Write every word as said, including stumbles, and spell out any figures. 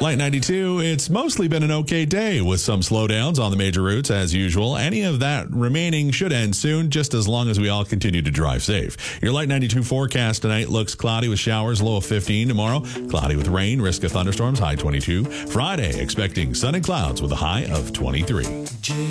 Light ninety-two, it's mostly been an okay day with some slowdowns on the major routes as usual. Any of that remaining should end soon, just as long as we all continue to drive safe. Your Light ninety-two forecast tonight looks cloudy with showers, low of fifteen. Tomorrow, cloudy with rain, risk of thunderstorms, high twenty-two. Friday, expecting sun and clouds with a high of twenty-three.